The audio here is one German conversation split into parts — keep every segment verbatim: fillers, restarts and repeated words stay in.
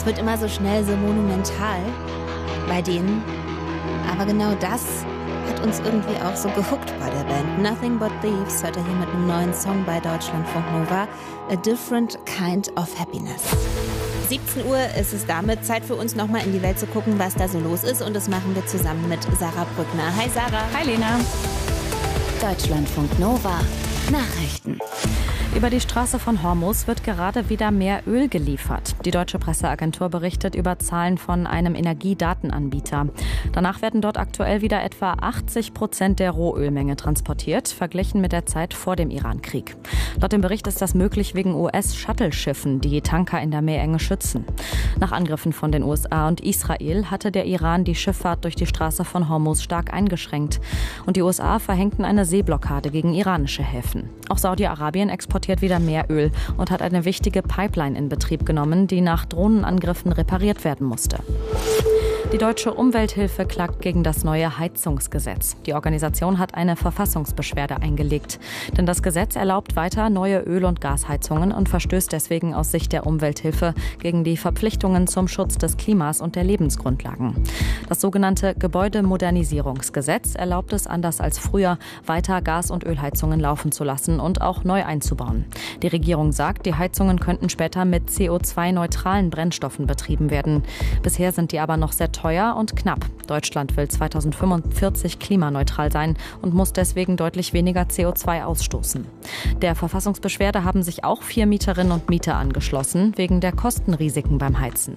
wird immer so schnell so monumental bei denen. Aber genau das hat uns irgendwie auch so gehuckt bei der Band. Nothing But Thieves hört ihr hier mit einem neuen Song bei Deutschlandfunk Nova. A Different Kind of Happiness. siebzehn Uhr ist es damit Zeit für uns, nochmal in die Welt zu gucken, was da so los ist. Und das machen wir zusammen mit Sarah Brückner. Hi Sarah. Hi Lena. Deutschlandfunk Nova Nachrichten. Über die Straße von Hormuz wird gerade wieder mehr Öl geliefert. Die deutsche Presseagentur berichtet über Zahlen von einem Energiedatenanbieter. Danach werden dort aktuell wieder etwa achtzig Prozent der Rohölmenge transportiert, verglichen mit der Zeit vor dem Irankrieg. Laut dem Bericht ist das möglich wegen U S-Shuttle-Schiffen, die Tanker in der Meerenge schützen. Nach Angriffen von den U S A und Israel hatte der Iran die Schifffahrt durch die Straße von Hormuz stark eingeschränkt. Und die U S A verhängten eine Seeblockade gegen iranische Häfen. Auch Saudi-Arabien exportiert wieder mehr Öl und hat eine wichtige Pipeline in Betrieb genommen, die nach Drohnenangriffen repariert werden musste. Die Deutsche Umwelthilfe klagt gegen das neue Heizungsgesetz. Die Organisation hat eine Verfassungsbeschwerde eingelegt. Denn das Gesetz erlaubt weiter neue Öl- und Gasheizungen und verstößt deswegen aus Sicht der Umwelthilfe gegen die Verpflichtungen zum Schutz des Klimas und der Lebensgrundlagen. Das sogenannte Gebäudemodernisierungsgesetz erlaubt es, anders als früher, weiter Gas- und Ölheizungen laufen zu lassen und auch neu einzubauen. Die Regierung sagt, die Heizungen könnten später mit C O zwei neutralen Brennstoffen betrieben werden. Bisher sind die aber noch sehr teuer und knapp. Deutschland will zweitausendfünfundvierzig klimaneutral sein und muss deswegen deutlich weniger C O zwei ausstoßen. Der Verfassungsbeschwerde haben sich auch vier Mieterinnen und Mieter angeschlossen, wegen der Kostenrisiken beim Heizen.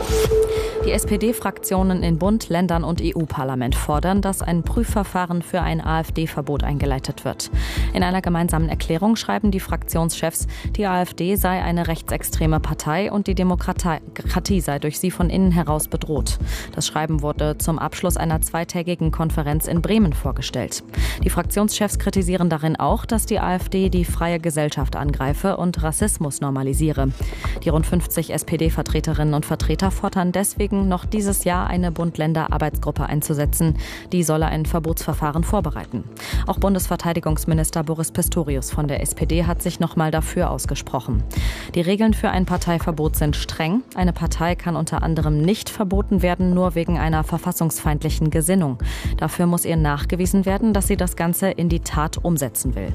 Die S P D-Fraktionen in Bund, Ländern und E U-Parlament fordern, dass ein Prüfverfahren für ein AfD-Verbot eingeleitet wird. In einer gemeinsamen Erklärung schreiben die Fraktionschefs, die AfD sei eine rechtsextreme Partei und die Demokratie sei durch sie von innen heraus bedroht. Das Schreiben wurde zum Abschluss einer zweitägigen Konferenz in Bremen vorgestellt. Die Fraktionschefs kritisieren darin auch, dass die AfD die freie Gesellschaft angreife und Rassismus normalisiere. Die rund fünfzig S P D-Vertreterinnen und Vertreter fordern deswegen, noch dieses Jahr eine Bund-Länder-Arbeitsgruppe einzusetzen. Die solle ein Verbotsverfahren vorbereiten. Auch Bundesverteidigungsminister Boris Pistorius von der S P D hat sich nochmal dafür ausgesprochen. Die Regeln für ein Parteiverbot sind streng. Eine Partei kann unter anderem nicht verboten werden, nur wegen einer verfassungsfeindlichen Gesinnung. Dafür muss ihr nachgewiesen werden, dass sie das Ganze in die Tat umsetzen will.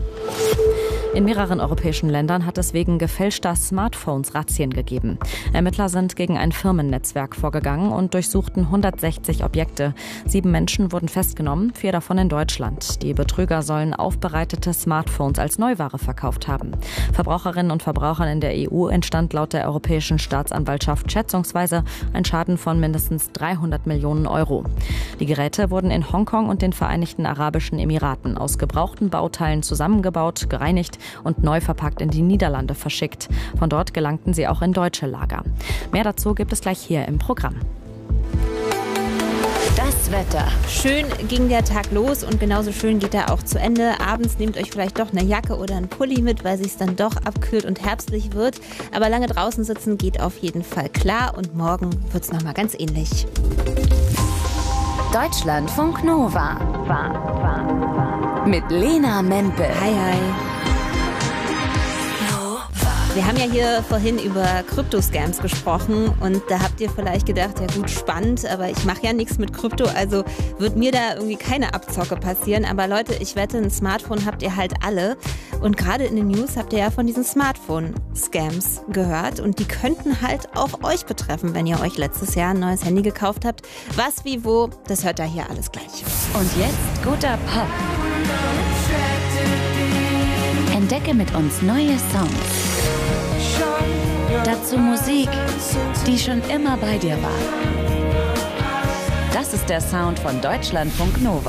In mehreren europäischen Ländern hat es wegen gefälschter Smartphones Razzien gegeben. Ermittler sind gegen ein Firmennetzwerk vorgegangen und durchsuchten hundertsechzig Objekte. Sieben Menschen wurden festgenommen, vier davon in Deutschland. Die Betrüger sollen aufbereitete Smartphones als Neuware verkauft haben. Verbraucherinnen und Verbrauchern in der E U entstand laut der Europäischen Staatsanwaltschaft schätzungsweise ein Schaden von mindestens dreihundert Millionen Euro. Die Geräte wurden in Hongkong und den Vereinigten Arabischen Emiraten aus gebrauchten Bauteilen zusammengebaut, gereinigt und neu verpackt in die Niederlande verschickt. Von dort gelangten sie auch in deutsche Lager. Mehr dazu gibt es gleich hier im Programm. Das Wetter. Schön ging der Tag los und genauso schön geht er auch zu Ende. Abends nehmt euch vielleicht doch eine Jacke oder einen Pulli mit, weil es dann doch abkühlt und herbstlich wird. Aber lange draußen sitzen geht auf jeden Fall klar und morgen wird es nochmal ganz ähnlich. Deutschlandfunk Nova. Mit Lena Mempel. Hi, hi. Wir haben ja hier vorhin über Krypto-Scams gesprochen und da habt ihr vielleicht gedacht, ja gut, spannend, aber ich mache ja nichts mit Krypto, also wird mir da irgendwie keine Abzocke passieren. Aber Leute, ich wette, ein Smartphone habt ihr halt alle und gerade in den News habt ihr ja von diesen Smartphone-Scams gehört und die könnten halt auch euch betreffen, wenn ihr euch letztes Jahr ein neues Handy gekauft habt. Was, wie, wo, das hört ihr hier alles gleich. Und jetzt guter Pop. Entdecke mit uns neue Songs. Dazu Musik, die schon immer bei dir war. Das ist der Sound von Deutschlandfunk Nova.